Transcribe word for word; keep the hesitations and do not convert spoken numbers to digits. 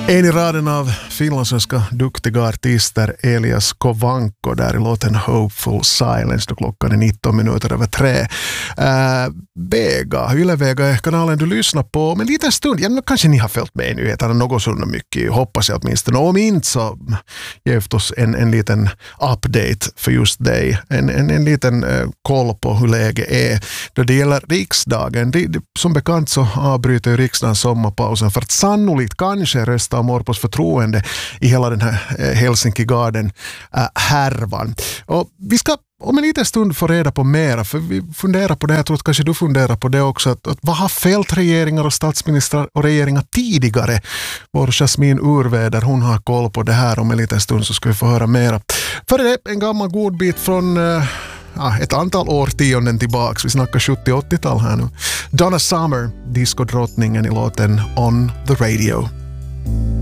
En i raden av finlandssvenska duktiga artister, Elias Kovanko där i låten Hopeful Silence då klockan är nitton minuter över tre. Äh, Vega, Yle Vega är kanalen du lyssnar på, men en liten stund, ja, kanske ni har följt med i nyheterna något sådana mycket, hoppas jag åtminstone. Och om inte så ge oss en, en liten update för just dig, en, en, en liten äh, koll på hur läget är då det gäller riksdagen. Det, det, som bekant så avbryter ju riksdagen sommarpausen för att sannolikt kanske rösta Morpos förtroende i hela den här eh, Helsinki Garden äh, härvan. Och vi ska om en liten stund få reda på mera, för vi funderar på det, jag tror att kanske du funderar på det också, att, att vad har fältregeringar och statsministrar och regeringar tidigare? Vår Jasmin Urväder, hon har koll på det här, om en liten stund så ska vi få höra mera. För det är en gammal god bit från äh, ja, ett antal årtionden tillbaks, vi snackar sjuttio-åttiotal här nu. Donna Summer, disco-drottningen i låten On the Radio.